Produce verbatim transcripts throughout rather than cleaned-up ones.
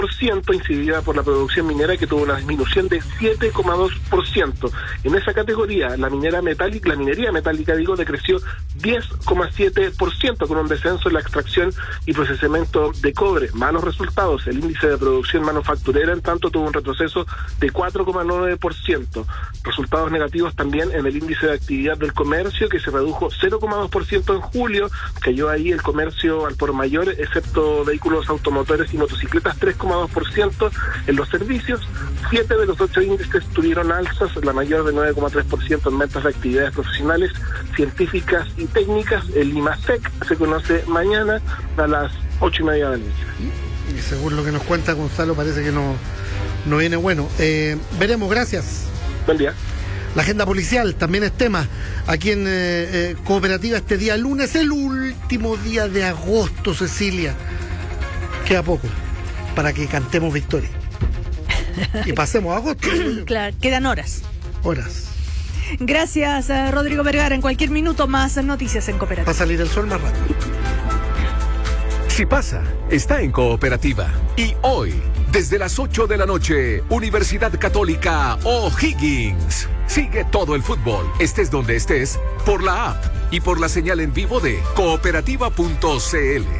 por ciento, incidida por la producción minera, que tuvo una disminución de siete coma dos por ciento. En esa categoría, la minera metálica, la minería metálica, digo, decreció diez coma siete por ciento, con un descenso en la extracción y procesamiento de cobre. Malos resultados. El índice de producción manufacturera, en tanto, tuvo un retroceso de cuatro coma nueve por ciento. Resultados negativos también en el índice de actividad del comercio, que se redujo cero coma dos por ciento en julio. Cayó ahí el comercio al por mayor, excepto vehículos automotores y motocicletas, tres coma dos por ciento. En los servicios, siete de los ocho índices tuvieron alzas, la mayor de nueve coma tres por ciento en ventas de actividades profesionales, científicas y técnicas. El IMASEC se conoce mañana a las ocho y media de la noche. Y según lo que nos cuenta Gonzalo, parece que no, no viene bueno. Eh, veremos, gracias. Buen día. La agenda policial también es tema aquí en eh, eh, Cooperativa este día lunes, el último día de agosto, Cecilia. Queda poco para que cantemos victoria y pasemos a agosto. Claro, quedan horas. Horas. Gracias, Rodrigo Vergara. En cualquier minuto más noticias en Cooperativa. Va a salir el sol más rápido. Si pasa, está en Cooperativa. Y hoy, desde las ocho de la noche, Universidad Católica O'Higgins. Sigue todo el fútbol, estés donde estés, por la app y por la señal en vivo de cooperativa punto c l.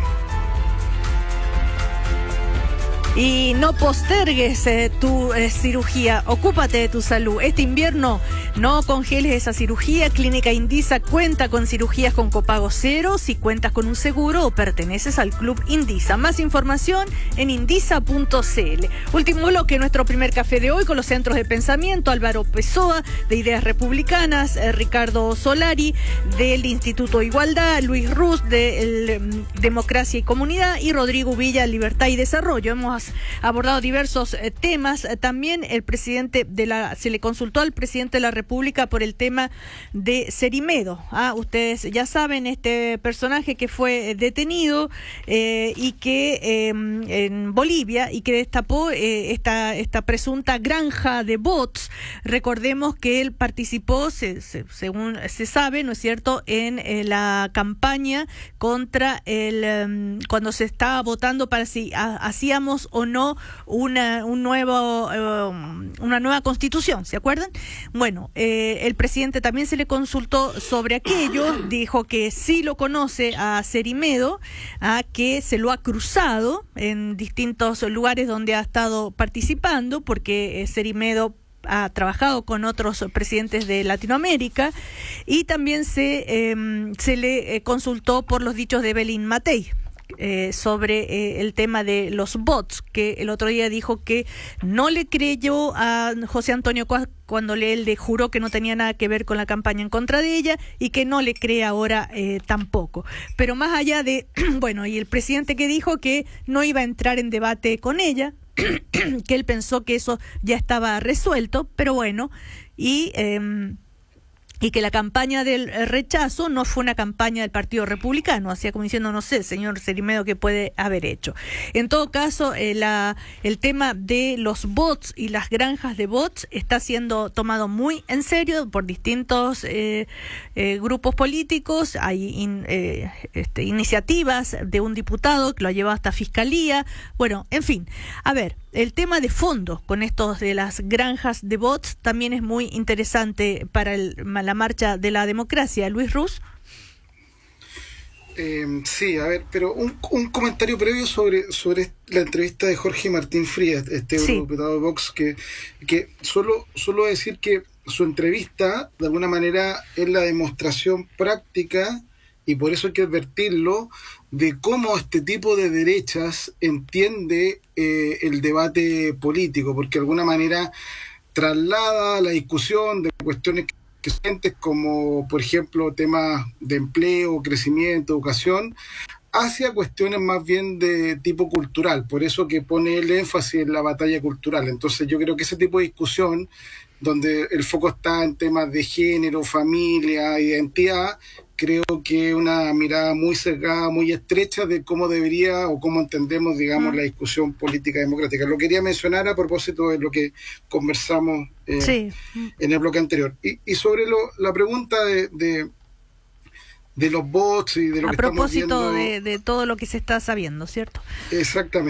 Y no postergues eh, tu eh, cirugía, ocúpate de tu salud. Este invierno no congeles esa cirugía. Clínica Indisa cuenta con cirugías con copago cero si cuentas con un seguro o perteneces al Club Indisa. Más información en indisa punto c l. Último bloque, nuestro primer café de hoy con los centros de pensamiento. Álvaro Pessoa, de Ideas Republicanas, eh, Ricardo Solari, del Instituto Igualdad, Luis Ruz, de el, Democracia y Comunidad, y Rodrigo Villa, Libertad y Desarrollo. Hemos abordado diversos eh, temas. Eh, también el presidente de la, se le consultó al presidente de la República por el tema de Cerimedo. Ah, ustedes ya saben, este personaje que fue detenido eh, y que eh, en Bolivia y que destapó eh, esta, esta presunta granja de bots. Recordemos que él participó, se, se, según se sabe, ¿no es cierto?, en eh, la campaña contra el, um, cuando se estaba votando para si ha, hacíamos o no una un nuevo uh, una nueva constitución, ¿se acuerdan? Bueno, eh, el presidente también se le consultó sobre aquello, dijo que sí lo conoce a Cerimedo, a que se lo ha cruzado en distintos lugares donde ha estado participando, porque eh, Cerimedo ha trabajado con otros presidentes de Latinoamérica, y también se eh, se le eh, consultó por los dichos de Belín Matei. Eh, sobre eh, el tema de los bots, que el otro día dijo que no le creyó a José Antonio Cuas cuando él le juró que no tenía nada que ver con la campaña en contra de ella, y que no le cree ahora eh, tampoco. Pero más allá de, bueno, y el presidente que dijo que no iba a entrar en debate con ella, que él pensó que eso ya estaba resuelto, pero bueno, y... Eh, y que la campaña del rechazo no fue una campaña del Partido Republicano, hacía como diciendo, no sé, señor Cerimedo, ¿qué puede haber hecho? En todo caso, eh, la, el tema de los bots y las granjas de bots está siendo tomado muy en serio por distintos eh, eh, grupos políticos. Hay in, eh, este, iniciativas de un diputado que lo ha llevado hasta Fiscalía. Bueno, en fin, a ver, el tema de fondo con estos de las granjas de bots también es muy interesante para el, la marcha de la democracia. Luis Ruz. Eh, sí, a ver, pero un, un comentario previo sobre, sobre la entrevista de Jorge Martín Frías, este sí. eurodiputado de Vox, que, que solo, solo decir que su entrevista, de alguna manera, es la demostración práctica, y por eso hay que advertirlo, de cómo este tipo de derechas entiende eh, el debate político, porque de alguna manera traslada la discusión de cuestiones que sientes como, por ejemplo, temas de empleo, crecimiento, educación, hacia cuestiones más bien de tipo cultural, por eso que pone el énfasis en la batalla cultural. Entonces yo creo que ese tipo de discusión, donde el foco está en temas de género, familia, identidad, creo que es una mirada muy cerrada, muy estrecha de cómo debería o cómo entendemos, digamos, mm. la discusión política democrática. Lo quería mencionar a propósito de lo que conversamos eh, sí. en el bloque anterior. Y, y sobre lo, la pregunta de, de, de los bots y de lo a que estamos viendo... A propósito de, de todo lo que se está sabiendo, ¿cierto? Exactamente.